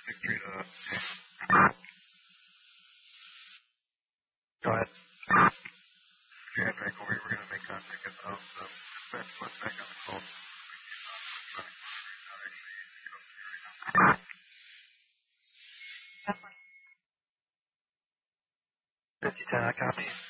Go ahead. Yeah, Draco, we were going to make contact at the house. Dispatch was back on the call. 5010, I copy.